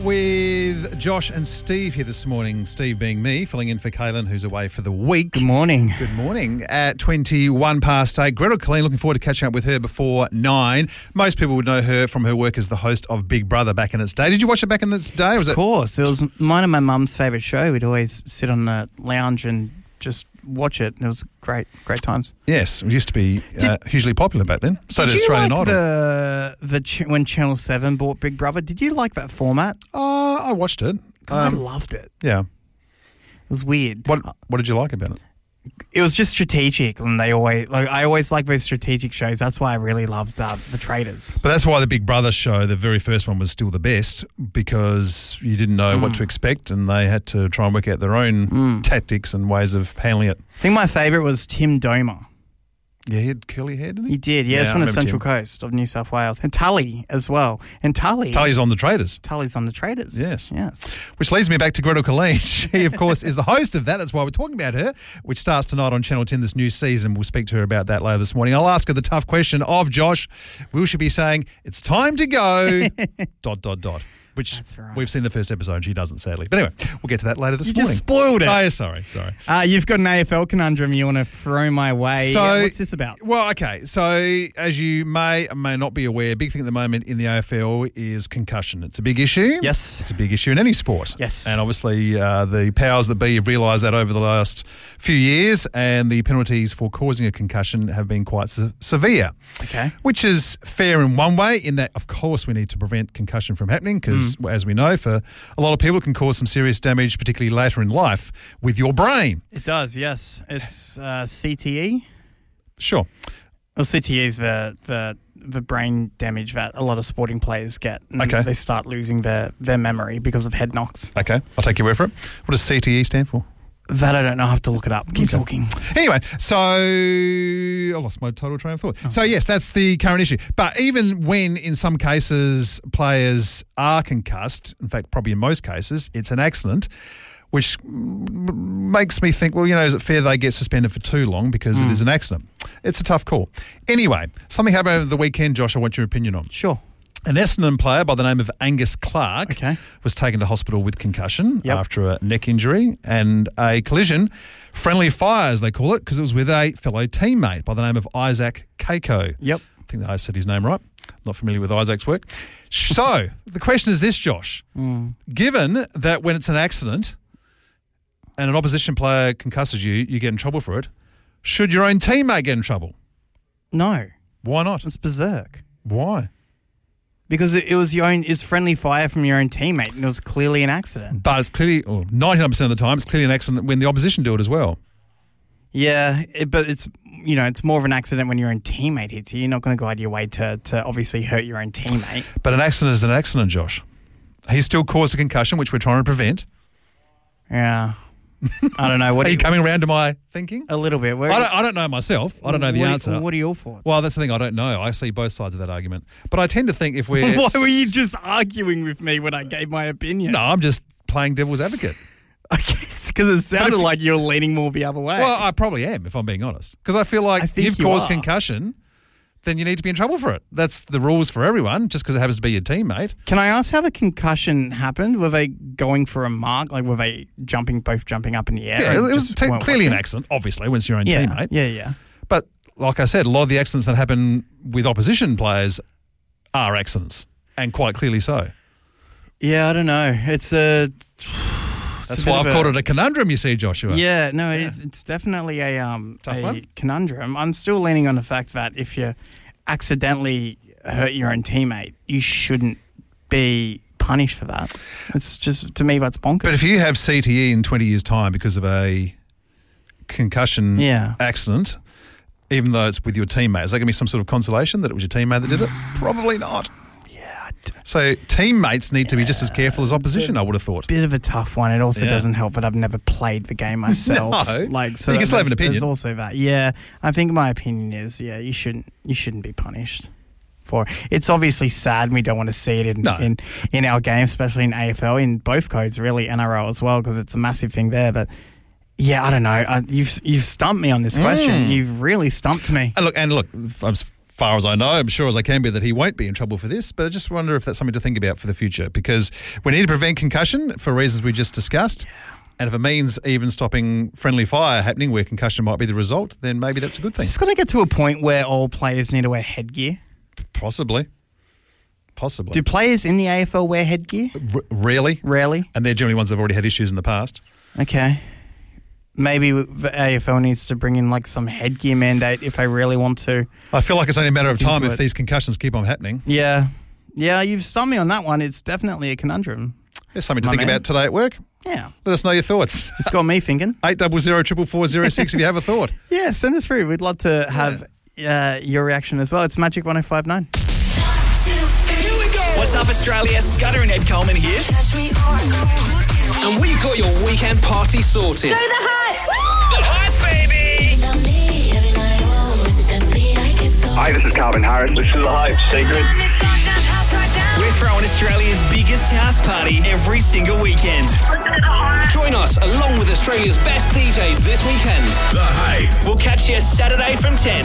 With Josh and Steve here this morning. Steve being me, filling in for Kaylin, who's away for the week. Good morning. Good morning. At 21 past 8, Gretel Colleen, looking forward to catching up with her before 9. Most people would know her from her work as the host of Big Brother back in its day. Did you watch it back in its day? Of course. It was mine and my mum's favourite show. We'd always sit on the lounge and just watch it. It was great times. Yes, it used to be hugely popular back then. So did Australian Idol. When Channel 7 bought Big Brother, did you like that format? I watched it. Because I loved it. Yeah. It was weird. What did you like about it? It was just strategic, and I always like those strategic shows. That's why I really loved The Traitors. But that's why the Big Brother show, the very first one, was still the best, because you didn't know what to expect, and they had to try and work out their own tactics and ways of handling it. I think my favourite was Tim Domer. Yeah, he had curly hair, didn't he? He did, yeah. It's from the Central Coast of New South Wales. And Tully as well. And Tully's on The Traitors. Tully's on The Traitors. Yes. Yes. Which leads me back to Gretel Colleen. She, of course, is the host of that. That's why we're talking about her, which starts tonight on Channel 10 this new season. We'll speak to her about that later this morning. I'll ask her the tough question of Josh. Will she be saying, it's time to go, ... Which we've seen the first episode and she doesn't, sadly. But anyway, we'll get to that later this morning. You just spoiled it. Oh, sorry. You've got an AFL conundrum you want to throw my way. So, what's this about? Well, okay. So as you may not be aware, a big thing at the moment in the AFL is concussion. It's a big issue. Yes. It's a big issue in any sport. Yes. And obviously the powers that be have realised that over the last few years, and the penalties for causing a concussion have been quite severe. Okay. Which is fair in one way, in that, of course, we need to prevent concussion from happening because, as we know, for a lot of people, it can cause some serious damage, particularly later in life, with your brain. It does, yes. It's CTE. Sure. Well, CTE is the brain damage that a lot of sporting players get. And Okay. They start losing their memory because of head knocks. Okay, I'll take your word for it. What does CTE stand for? That I don't know. I have to look it up. Keep talking. Anyway, so I lost my total train of thought. So yes, that's the current issue. But even when in some cases players are concussed, in fact probably in most cases, it's an accident, which makes me think, well, is it fair they get suspended for too long because it is an accident? It's a tough call. Anyway, something happened over the weekend, Josh, I want your opinion on. Sure. An Essendon player by the name of Angus Clark was taken to hospital with concussion after a neck injury and a collision. Friendly fire, as they call it, because it was with a fellow teammate by the name of Isaac Keiko. Yep. I think I said his name right. Not familiar with Isaac's work. So the question is this, Josh. Given that when it's an accident and an opposition player concusses you, you get in trouble for it, should your own teammate get in trouble? No. Why not? It's berserk. Why? Because it was it's friendly fire from your own teammate, and it was clearly an accident. But it's clearly, 99% of the time, it's clearly an accident when the opposition do it as well. Yeah, but it's it's more of an accident when your own teammate hits you. You're not going to go out of your way to obviously hurt your own teammate. But an accident is an accident, Josh. He still caused a concussion, which we're trying to prevent. Yeah. I don't know. Are you coming around to my thinking? A little bit. I don't know myself. I don't know the answer. What are your thoughts? Well, that's the thing. I don't know. I see both sides of that argument. But I tend to think if we're... Why were you just arguing with me when I gave my opinion? No, I'm just playing devil's advocate. Okay, because it sounded like you're leaning more the other way. Well, I probably am, if I'm being honest. Because I feel like you've caused concussion, then you need to be in trouble for it. That's the rules for everyone, just because it happens to be your teammate. Can I ask how the concussion happened? Were they going for a mark? Like, were they both jumping up in the air? Yeah, it was clearly an accident, obviously, when it's your own teammate. Yeah. But like I said, a lot of the accidents that happen with opposition players are accidents, and quite clearly so. Yeah, I don't know. That's why I've called it a conundrum, you see, Joshua. Yeah, no, it's definitely a conundrum. I'm still leaning on the fact that if you accidentally hurt your own teammate, you shouldn't be punished for that. It's just, to me, that's bonkers. But if you have CTE in 20 years' time because of a concussion accident, even though it's with your teammate, is that going to be some sort of consolation that it was your teammate that did it? Probably not. So teammates need to be just as careful as opposition, I would have thought. Bit of a tough one. It also doesn't help that I've never played the game myself. No, so you can still have an opinion. There's also that. Yeah, I think my opinion is, you shouldn't be punished for it. It's obviously sad, and we don't want to see it in our game, especially in AFL, in both codes, really, NRL as well, because it's a massive thing there. But yeah, I don't know. You've stumped me on this question. You've really stumped me. And look. far as I know, I'm sure as I can be, that he won't be in trouble for this, but I just wonder if that's something to think about for the future, because we need to prevent concussion for reasons we just discussed. And if it means even stopping friendly fire happening where concussion might be the result, then maybe that's a good thing. It's got to get to a point where all players need to wear headgear. Possibly. Do players in the AFL wear headgear? Rarely. Rarely? And they're generally ones that have already had issues in the past. Okay. Maybe the AFL needs to bring in like some headgear mandate if they really want to. I feel like it's only a matter of time if these concussions keep on happening. Yeah. Yeah, you've stumped me on that one. It's definitely a conundrum. There's something to think about today at work. Yeah. Let us know your thoughts. It's got me thinking. 800-444-06 if you have a thought. Yeah, send us through. We'd love to have your reaction as well. It's Magic 105.9. What's up, Australia? Scudder and Ed Coleman here. And we've got your weekend party sorted. Do the hype! The hype, baby! Hi, this is Calvin Harris. This is The Hype Secret. We're throwing Australia's biggest house party every single weekend. Join us along with Australia's best DJs this weekend. The Hype. We'll catch you Saturday from 10.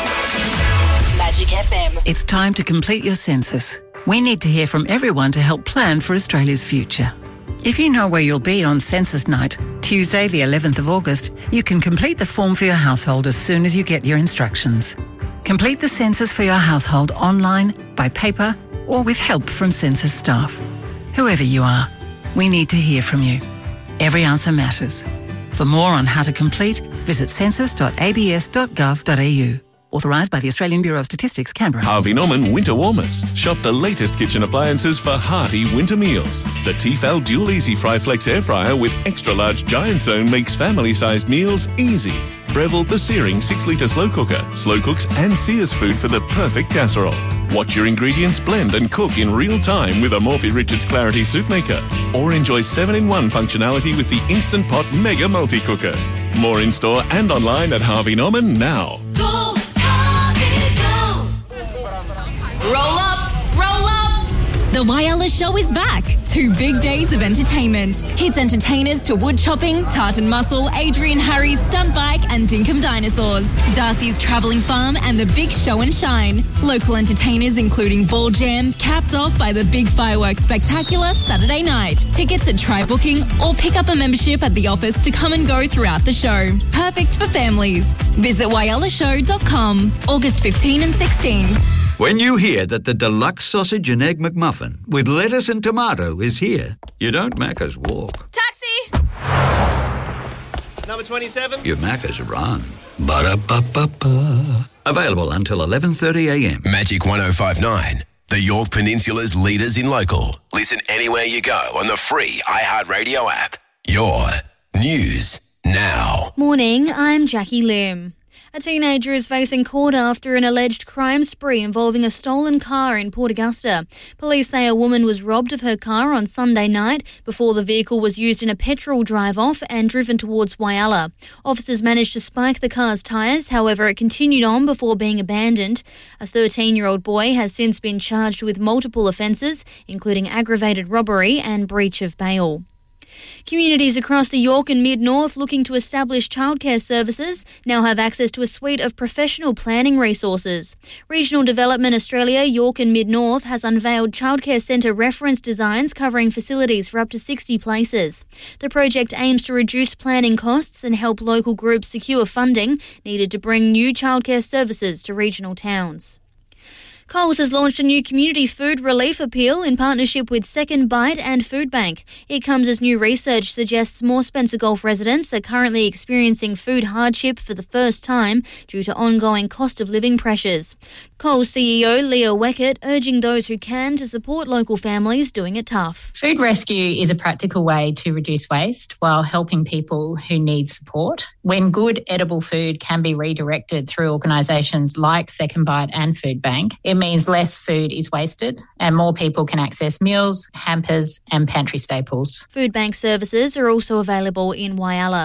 Magic FM. It's time to complete your census. We need to hear from everyone to help plan for Australia's future. If you know where you'll be on census night, Tuesday the 11th of August, you can complete the form for your household as soon as you get your instructions. Complete the census for your household online, by paper, or with help from census staff. Whoever you are, we need to hear from you. Every answer matters. For more on how to complete, visit census.abs.gov.au. Authorised by the Australian Bureau of Statistics, Canberra. Harvey Norman Winter Warmers. Shop the latest kitchen appliances for hearty winter meals. The Tefal Dual Easy Fry Flex Air Fryer with extra large giant zone makes family-sized meals easy. Breville the Searing 6-litre slow cooker. Slow cooks and sears food for the perfect casserole. Watch your ingredients blend and cook in real time with a Morphy Richards Clarity Soup Maker. Or enjoy 7-in-1 functionality with the Instant Pot Mega Multi-Cooker. More in-store and online at Harvey Norman now. Go, Harvey, go! Roll up, roll up! The Whyalla Show is back. 2 big days of entertainment. Hits entertainers to wood chopping, Tartan Muscle, Adrian Harry's stunt bike and Dinkum Dinosaurs, Darcy's Travelling Farm and the Big Show and Shine. Local entertainers including Ball Jam, capped off by the Big Fireworks Spectacular Saturday night. Tickets at Try Booking or pick up a membership at the office to come and go throughout the show. Perfect for families. Visit whyallashow.com, August 15 and 16. When you hear that the deluxe sausage and egg McMuffin with lettuce and tomato is here, you don't Macca's walk. Taxi! Number 27. You Macca's run. Ba-da-ba-ba-ba. Available until 11:30am. Magic 105.9. The Yorke Peninsula's leaders in local. Listen anywhere you go on the free iHeartRadio app. Your news now. Morning, I'm Jackie Lim. A teenager is facing court after an alleged crime spree involving a stolen car in Port Augusta. Police say a woman was robbed of her car on Sunday night before the vehicle was used in a petrol drive-off and driven towards Whyalla. Officers managed to spike the car's tyres, however it continued on before being abandoned. A 13-year-old boy has since been charged with multiple offences, including aggravated robbery and breach of bail. Communities across the Yorke and Mid-North looking to establish childcare services now have access to a suite of professional planning resources. Regional Development Australia Yorke and Mid-North has unveiled childcare centre reference designs covering facilities for up to 60 places. The project aims to reduce planning costs and help local groups secure funding needed to bring new childcare services to regional towns. Coles has launched a new community food relief appeal in partnership with Second Bite and Foodbank. It comes as new research suggests more Spencer Gulf residents are currently experiencing food hardship for the first time due to ongoing cost of living pressures. Coles CEO Leah Weckett urging those who can to support local families doing it tough. Food rescue is a practical way to reduce waste while helping people who need support. When good edible food can be redirected through organisations like Second Bite and Foodbank, it means less food is wasted and more people can access meals, hampers and pantry staples. Foodbank services are also available in Whyalla.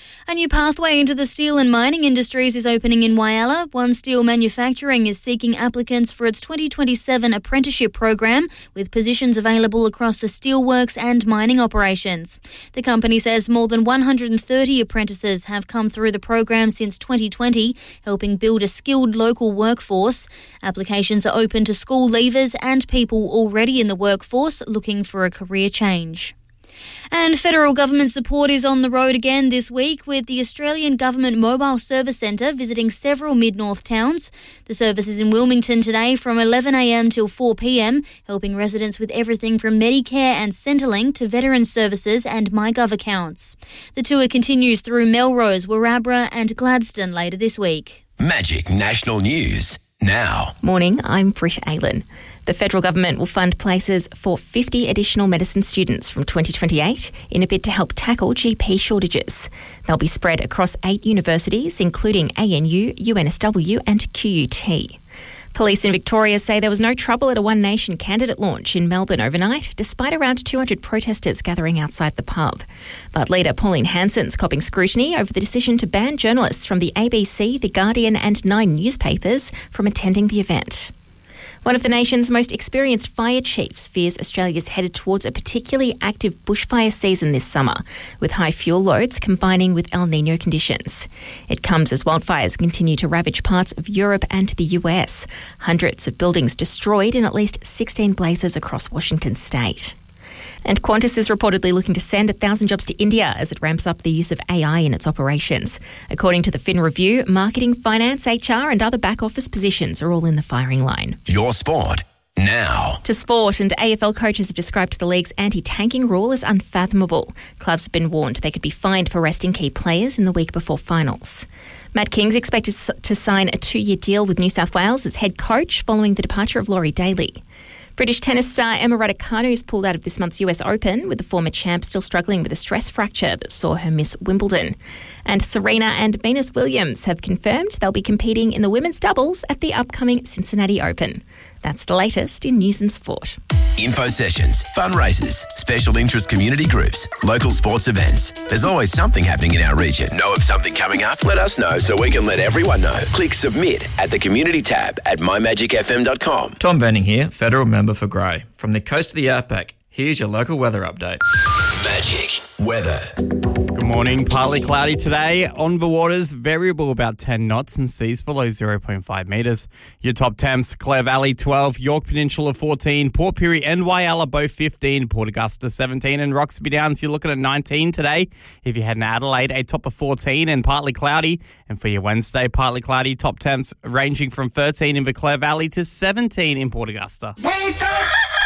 A new pathway into the steel and mining industries is opening in Whyalla. One Steel Manufacturing is seeking applicants for its 2027 apprenticeship program, with positions available across the steelworks and mining operations. The company says more than 130 apprentices have come through the program since 2020, helping build a skilled local workforce. Applications are open to school leavers and people already in the workforce looking for a career change. And federal government support is on the road again this week, with the Australian Government Mobile Service Centre visiting several mid-north towns. The service is in Wilmington today from 11am till 4pm, helping residents with everything from Medicare and Centrelink to veteran services and MyGov accounts. The tour continues through Melrose, Warrabra and Gladstone later this week. Magic National News now. Morning, I'm Britt Aylen. The federal government will fund places for 50 additional medicine students from 2028 in a bid to help tackle GP shortages. They'll be spread across 8 universities, including ANU, UNSW and QUT. Police in Victoria say there was no trouble at a One Nation candidate launch in Melbourne overnight, despite around 200 protesters gathering outside the pub. But leader Pauline Hanson's copping scrutiny over the decision to ban journalists from the ABC, The Guardian and 9 newspapers from attending the event. One of the nation's most experienced fire chiefs fears Australia's headed towards a particularly active bushfire season this summer, with high fuel loads combining with El Niño conditions. It comes as wildfires continue to ravage parts of Europe and the US. Hundreds of buildings destroyed in at least 16 blazes across Washington state. And Qantas is reportedly looking to send 1,000 jobs to India as it ramps up the use of AI in its operations. According to the Fin Review, marketing, finance, HR and other back office positions are all in the firing line. Your sport now. To sport, and AFL coaches have described the league's anti-tanking rule as unfathomable. Clubs have been warned they could be fined for resting key players in the week before finals. Matt King's expected to sign a 2-year deal with New South Wales as head coach following the departure of Laurie Daly. British tennis star Emma Raducanu has pulled out of this month's US Open, with the former champ still struggling with a stress fracture that saw her miss Wimbledon. And Serena and Venus Williams have confirmed they'll be competing in the women's doubles at the upcoming Cincinnati Open. That's the latest in news and sport. Info sessions, fundraisers, special interest community groups, local sports events. There's always something happening in our region. Know of something coming up? Let us know so we can let everyone know. Click submit at the community tab at mymagicfm.com. Tom Benning here, federal member for Grey. From the coast of the outback, here's your local weather update. Magic weather. Good morning. Partly cloudy today. On the waters, variable about 10 knots and seas below 0.5 metres. Your top temps, Clare Valley 12, York Peninsula 14, Port Pirie and Whyalla both 15, Port Augusta 17 and Roxby Downs you're looking at 19 today. If you head to Adelaide, a top of 14 and partly cloudy. And for your Wednesday, partly cloudy, top temps ranging from 13 in the Clare Valley to 17 in Port Augusta. Wake up!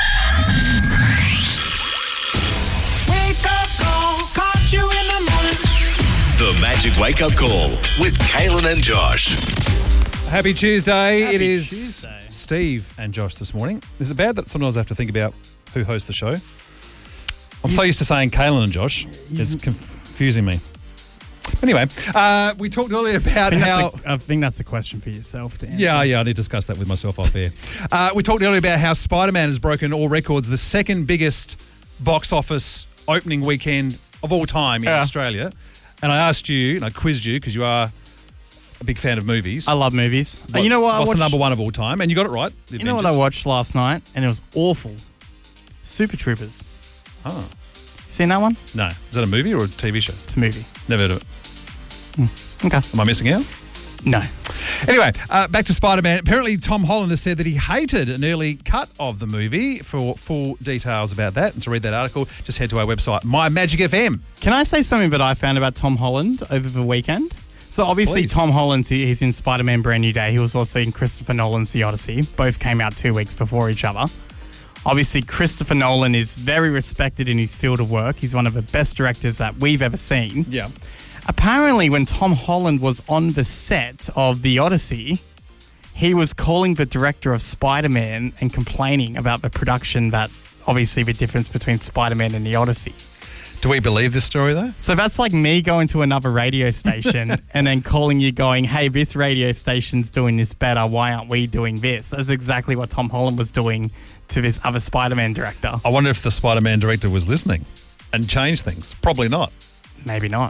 Wake up, call, caught you in the morning. The Magic Wake Up Call with Kaylin and Josh. Happy Tuesday. Happy it is Tuesday. Steve and Josh this morning. Is it bad that sometimes I have to think about who hosts the show? I'm so used to saying Kaylin and Josh. It's confusing me. Anyway, we talked earlier about I think that's a question for yourself to answer. Yeah, I need to discuss that with myself off air. We talked earlier about how Spider-Man has broken all records, the second biggest box office opening weekend of all time in Australia. And I asked you, and I quizzed you, because you are a big fan of movies. I love movies. You know what? What's the number one of all time? And you got it right. You know what I watched last night? And it was awful. Super Troopers. Oh. Seen that one? No. Is that a movie or a TV show? It's a movie. Never heard of it. Okay. Am I missing out? No. Anyway, back to Spider-Man. Apparently, Tom Holland has said that he hated an early cut of the movie. For full details about that and to read that article, just head to our website, My Magic FM. Can I say something that I found about Tom Holland over the weekend? So obviously, Please. Tom Holland, he's in Spider-Man Brand New Day. He was also in Christopher Nolan's The Odyssey. Both came out 2 weeks before each other. Obviously, Christopher Nolan is very respected in his field of work. He's one of the best directors that we've ever seen. Yeah. Apparently, when Tom Holland was on the set of The Odyssey, he was calling the director of Spider-Man and complaining about the production, that obviously the difference between Spider-Man and The Odyssey. Do we believe this story, though? So that's like me going to another radio station and then calling you going, hey, this radio station's doing this better. Why aren't we doing this? That's exactly what Tom Holland was doing to this other Spider-Man director. I wonder if the Spider-Man director was listening and changed things. Probably not. Maybe not.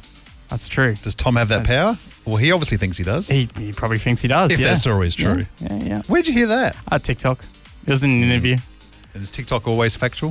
That's true. Does Tom have that power? Well, he obviously thinks he does. He probably thinks he does, If that story is true. Yeah. Where'd you hear that? TikTok. It was in an interview. And is TikTok always factual?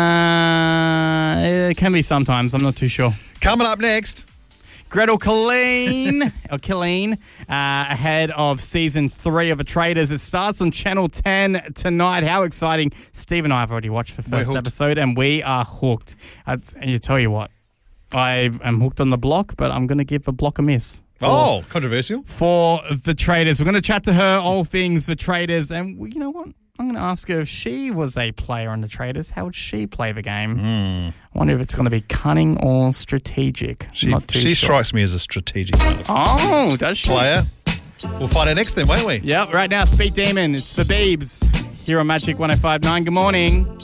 It can be sometimes. I'm not too sure. Coming up next. Gretel Killeen, ahead of season 3 of The Traitors. It starts on Channel 10 tonight. How exciting. Steve and I have already watched the first episode, and we are hooked. And you tell you what, I am hooked on The Block, but I'm going to give The Block a miss. Controversial. For The Traitors. We're going to chat to her all things The Traitors, and you know what? I'm going to ask her if she was a player on The Traitors, how would she play the game? I wonder if it's going to be cunning or strategic. She strikes me as a strategic kind of does she? player. We'll find out next then, won't we? Yep, right now, Speed Demon. It's for Beebs here on Magic 105.9. Good morning.